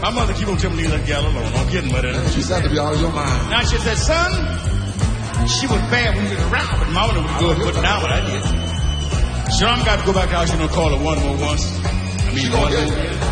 My mother keep on telling me that gal alone. I'm getting with her. She said to be out of your mind. Now she said, son, she was bad when we was around, but mama was good at putting down what I did. So I'm got to go back out, call her one more once. I mean, one more.